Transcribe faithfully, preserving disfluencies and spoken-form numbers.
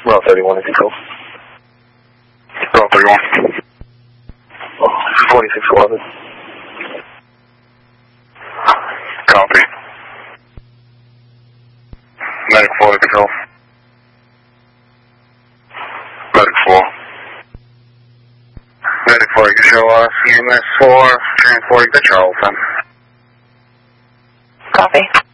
Route thirty-one in control. Route thirty-one. Oh, twenty-six eleven. Copy. Medic four to control. Medic four. Medic four, you can show us E M S four, transporting to Charleston. Copy.